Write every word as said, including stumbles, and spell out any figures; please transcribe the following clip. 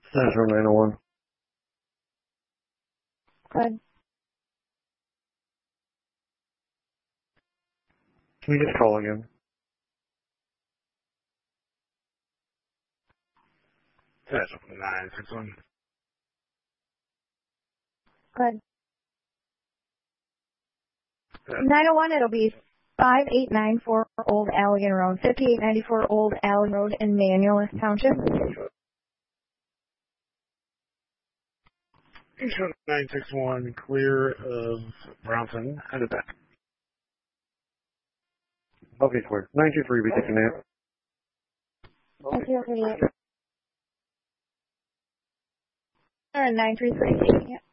Central nine oh one. Good. Can you just call again? Central nine six one. Good. nine oh one, it'll be five eight nine four Old Allegan Road, fifty-eight ninety-four Old Allegan Road in Manulus Township. Central nine six one, clear of Bronson. Head it back. Okay, square. nine two three, be taking that. Okay, okay. Or nine three three.